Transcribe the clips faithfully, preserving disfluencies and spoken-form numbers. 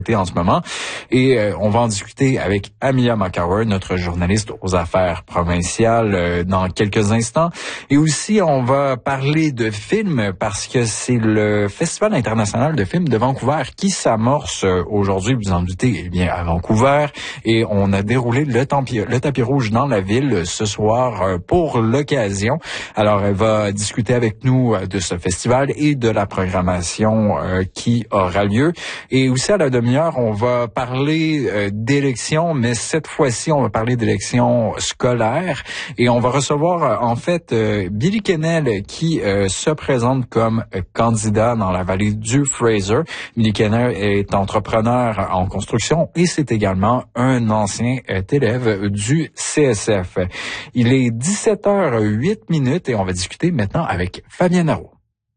en ce moment. Et euh, on va en discuter avec Amelia McHoward, notre journaliste aux affaires provinciales, euh, dans quelques instants. Et aussi, on va parler de films parce que c'est le Festival international de films de Vancouver qui s'amorce euh, aujourd'hui, vous en doutez, eh bien à Vancouver. Et on a déroulé le tapis, le tapis rouge dans la ville ce soir euh, pour l'occasion. Alors, elle va discuter avec nous euh, de ce festival et de la programmation euh, qui aura lieu. Et aussi à la demi on va parler euh, d'élections, mais cette fois-ci, on va parler d'élections scolaires et on va recevoir euh, en fait euh, Billy Kennel qui euh, se présente comme euh, candidat dans la vallée du Fraser. Billy Kennel est entrepreneur en construction et c'est également un ancien euh, élève du C S F. Il est dix-sept heures huit minutes et on va discuter maintenant avec Fabienne Arrault.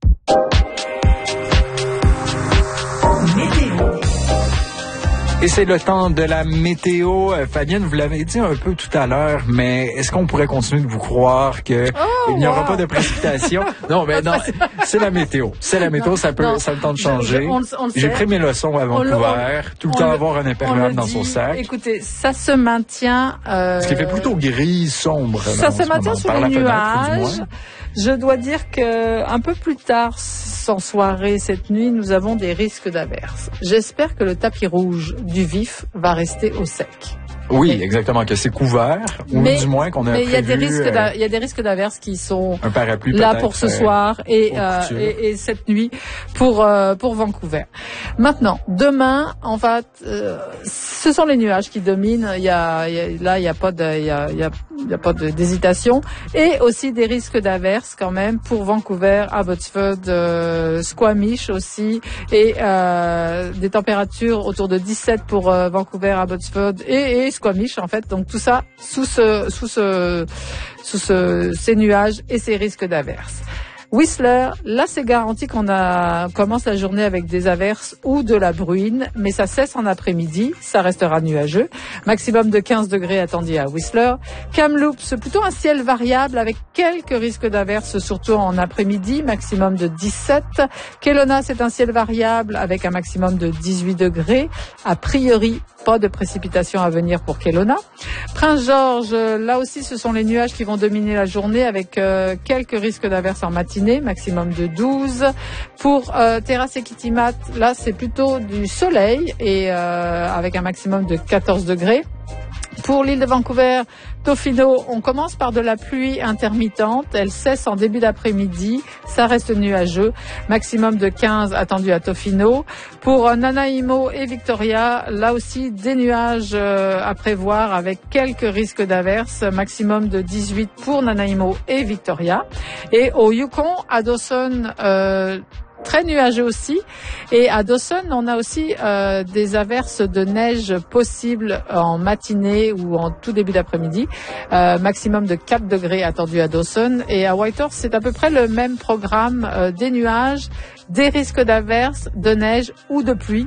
Et c'est le temps de la météo. Fabienne, vous l'avez dit un peu tout à l'heure, mais est-ce qu'on pourrait continuer de vous croire que oh, il n'y aura wow. pas de précipitation? Non, mais non, c'est la météo. C'est la météo, non, ça peut, non, ça a le temps de changer. Je, on, on J'ai pris mes leçons à Vancouver, on, tout le temps le, avoir un imperméable dans dit, son sac. Écoutez, ça se maintient... Euh, Ce qui fait plutôt gris, sombre. Ça se maintient sous les nuages. Je dois dire que un peu plus tard, en soirée, cette nuit, nous avons des risques d'averses. J'espère que le tapis rouge du vif va rester au sec. Oui, mais, exactement, que c'est couvert, ou mais, du moins qu'on a mais prévu... Mais il y a des risques, euh, il y a des risques d'averses qui sont un parapluie, là pour ce soir et, euh, et, et cette nuit pour euh, pour Vancouver. Maintenant, demain, en fait, euh, ce sont les nuages qui dominent. Il y a, il y a là, il y a pas de, il y a, il y a, il y a pas de, d'hésitation et aussi des risques d'averses quand même pour Vancouver, Abbotsford, euh, Squamish aussi et euh, des températures autour de dix-sept pour euh, Vancouver, Abbotsford et, et Squamish en fait, donc tout ça sous ce sous ce sous ce ces nuages et ces risques d'averses. Whistler, là c'est garanti qu'on a commence la journée avec des averses ou de la bruine, mais ça cesse en après-midi, ça restera nuageux. Maximum de quinze degrés attendu à Whistler. Kamloops, plutôt un ciel variable avec quelques risques d'averses, surtout en après-midi, maximum de dix-sept. Kelowna, c'est un ciel variable avec un maximum de dix-huit degrés. A priori, pas de précipitations à venir pour Kelowna. Prince-Georges, là aussi ce sont les nuages qui vont dominer la journée avec euh, quelques risques d'averses en matinée, maximum de douze. Pour euh, Terrasse et Kitimat, là c'est plutôt du soleil et euh, avec un maximum de quatorze degrés. Pour l'île de Vancouver, Tofino, on commence par de la pluie intermittente. Elle cesse en début d'après-midi. Ça reste nuageux. Maximum de quinze attendu à Tofino. Pour Nanaimo et Victoria, là aussi des nuages euh, à prévoir avec quelques risques d'averses. Maximum de dix-huit pour Nanaimo et Victoria. Et au Yukon, à Dawson, euh, très nuageux aussi. Et à Dawson, on a aussi euh, des averses de neige possibles en matinée ou en tout début d'après-midi. Euh, maximum de quatre degrés attendu à Dawson. Et à Whitehorse, c'est à peu près le même programme, euh, des nuages, des risques d'averses, de neige ou de pluie.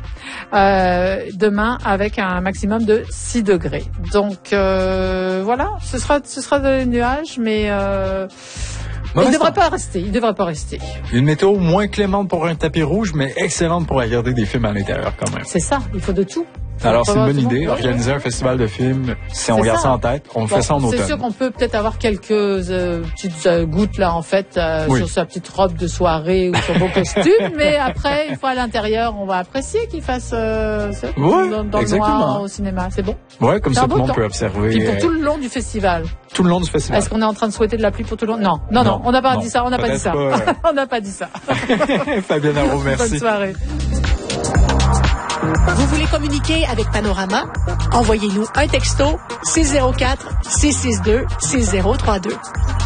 Euh, demain, avec un maximum de six degrés. Donc euh, voilà, ce sera ce sera des nuages, mais euh, il ne devrait pas rester. Il ne devrait pas rester. Une météo moins clémente pour un tapis rouge, mais excellente pour regarder des films à l'intérieur quand même. C'est ça. Il faut de tout. Alors, c'est une bonne idée. Organiser un festival de films, si on garde ça en tête, on bon, fait ça en automne. C'est sûr qu'on peut peut-être avoir quelques euh, petites euh, gouttes, là, en fait, euh, oui. sur sa petite robe de soirée ou son beau costume. Mais après, une fois à l'intérieur, on va apprécier qu'il fasse euh, ça, oui, dans, dans le noir au cinéma. C'est bon? Oui, comme c'est ça, tout le monde temps. peut observer. Puis pour tout le long du festival. Tout le long du festival. Est-ce qu'on est en train de souhaiter de la pluie pour tout le long? Non, non, non, non on n'a pas non, dit ça. On n'a pas dit ça. Pas... on n'a pas dit ça. Fabienne Arrault, merci. Bonne soirée. Vous voulez communiquer avec Panorama? Envoyez-nous un texto six zéro quatre, six six deux, six zéro trois deux.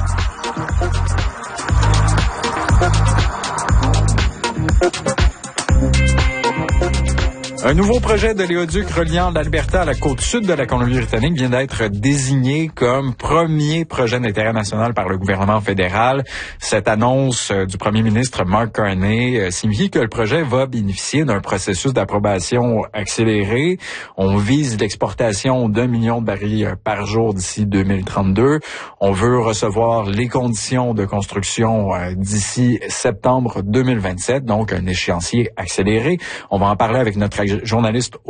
Un nouveau projet de l'éoduc reliant l'Alberta à la côte sud de la Colombie-Britannique vient d'être désigné comme premier projet d'intérêt national par le gouvernement fédéral. Cette annonce du premier ministre Mark Carney signifie que le projet va bénéficier d'un processus d'approbation accéléré. On vise l'exportation d'un million de barils par jour d'ici deux mille trente-deux. On veut recevoir les conditions de construction d'ici septembre deux mille vingt-sept, donc un échéancier accéléré. On va en parler avec notre journaliste